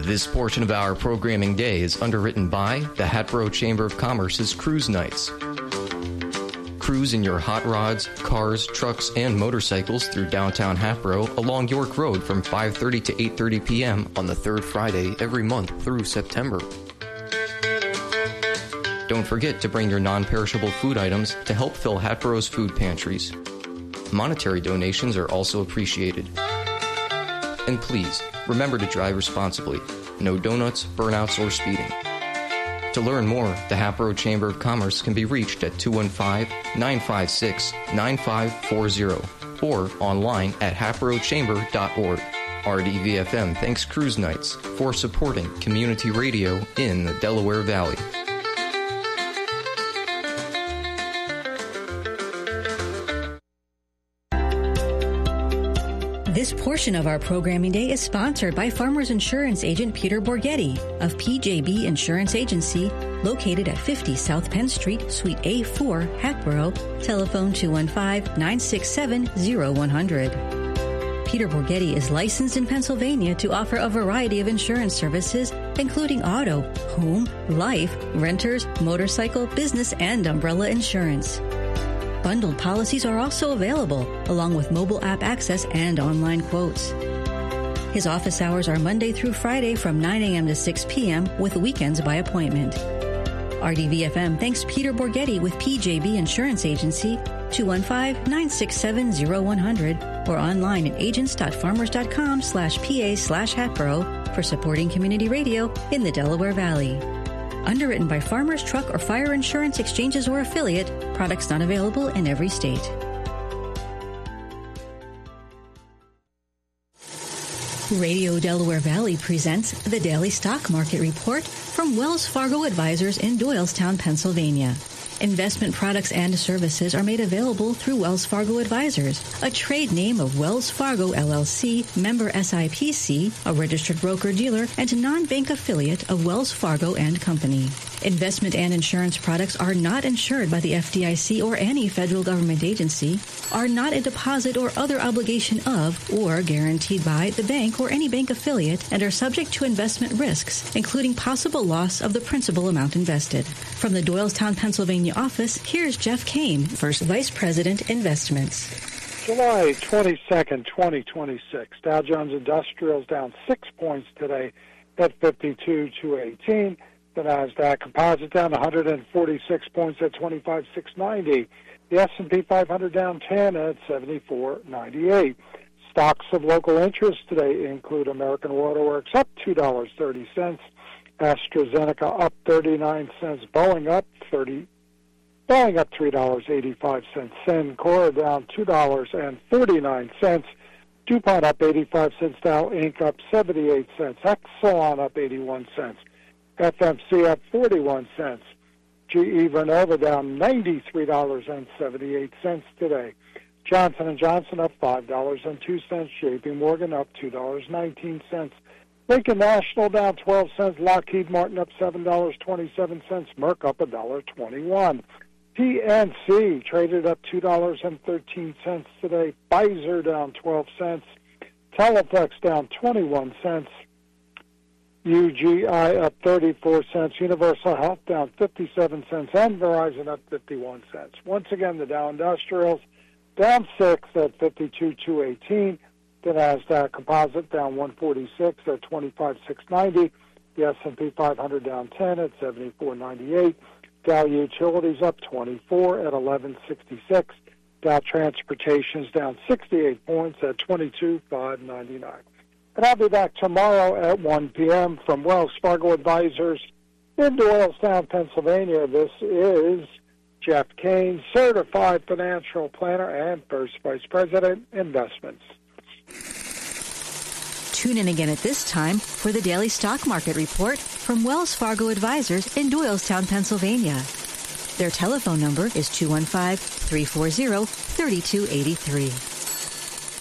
This portion of our programming day is underwritten by the Hatboro Chamber of Commerce's Cruise Nights. Cruise in your hot rods, cars, trucks, and motorcycles through downtown Hatboro along York Road from 5:30 to 8:30 p.m. on the third Friday every month through September. Don't forget to bring your non-perishable food items to help fill Hatboro's food pantries. Monetary donations are also appreciated. And please, remember to drive responsibly. No donuts, burnouts, or speeding. To learn more, the Hatboro Chamber of Commerce can be reached at 215-956-9540 or online at hatborochamber.org. RDVFM thanks Cruise Nights for supporting community radio in the Delaware Valley. This portion of our programming day is sponsored by Farmers Insurance Agent Peter Borghetti of PJB Insurance Agency, located at 50 South Penn Street, Suite A4, Hatboro. Telephone 215-967-0100. Peter Borghetti is licensed in Pennsylvania to offer a variety of insurance services, including auto, home, life, renters, motorcycle, business, and umbrella insurance. Bundled policies are also available, along with mobile app access and online quotes. His office hours are Monday through Friday from 9 a.m. to 6 p.m. with weekends by appointment. RDVFM thanks Peter Borghetti with PJB Insurance Agency, 215-967-0100 or online at agents.farmers.com/PA/Hatboro for supporting community radio in the Delaware Valley. Underwritten by Farmers Truck or Fire Insurance Exchanges or Affiliate. Products not available in every state. Radio Delaware Valley presents the Daily Stock Market Report from Wells Fargo Advisors in Doylestown, Pennsylvania. Investment products and services are made available through Wells Fargo Advisors, a trade name of Wells Fargo LLC, member SIPC, a registered broker-dealer, and non-bank affiliate of Wells Fargo and Company. Investment and insurance products are not insured by the FDIC or any federal government agency, are not a deposit or other obligation of or guaranteed by the bank or any bank affiliate, and are subject to investment risks, including possible loss of the principal amount invested. From the Doylestown, Pennsylvania office, here's Jeff Kane, First Vice President, Investments. July 22nd, 2026. Dow Jones Industrials down 6 points today at 52,218. The NASDAQ Composite down 146 points at 25,690. The S&P 500 down 10 at 74.98. Stocks of local interest today include American Waterworks up $2.30. AstraZeneca up 39 cents. Boeing up $3.85. Cencora down $2.49. DuPont up 85 cents. Dow Inc. up 78 cents. Exelon up 81 cents. FMC up 41 cents. GE Vernova down $93.78 today. Johnson & Johnson up $5.02. JP Morgan up $2.19. Lincoln National down 12 cents. Lockheed Martin up $7.27. Merck up $1.21. PNC traded up $2.13 today. Pfizer down 12 cents. Teleflex down 21 cents. UGI up 34 cents. Universal Health down 57 cents. And Verizon up 51 cents. Once again, the Dow Industrials down 6 at 52,218. The NASDAQ Composite down 146 at 25,690. The S&P 500 down 10 at 74.98. Dow Utilities up 24 at 1166. Dow Transportation's down 68 points at 22,599. And I'll be back tomorrow at 1 p.m. from Wells Fargo Advisors in Doylestown, Pennsylvania. This is Jeff Kane, Certified Financial Planner and First Vice President, Investments. Tune in again at this time for the Daily Stock Market Report from Wells Fargo Advisors in Doylestown, Pennsylvania. Their telephone number is 215-340-3283.